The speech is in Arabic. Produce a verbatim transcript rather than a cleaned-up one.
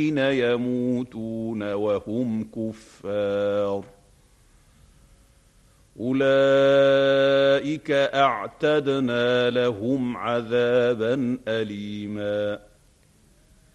يموتون وهم كفار أولئك أعتدنا لهم عذابا أليما